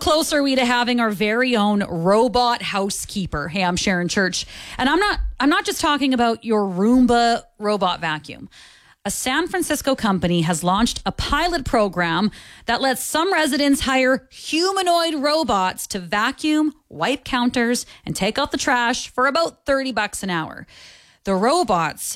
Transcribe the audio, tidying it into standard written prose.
close are we to having our very own robot housekeeper? Hey, I'm Sharon Church, and I'm not just talking about your Roomba robot vacuum. A San Francisco company has launched a pilot program that lets some residents hire humanoid robots to vacuum, wipe counters, and take out the trash for about $30 an hour. The robots